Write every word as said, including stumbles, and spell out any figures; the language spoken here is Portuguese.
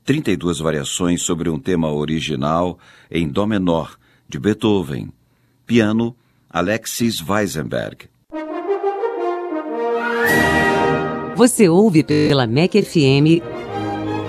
trinta e duas variações sobre um tema original em dó menor, de Beethoven. Piano, Alexis Weissenberg. Você ouve pela M E C F M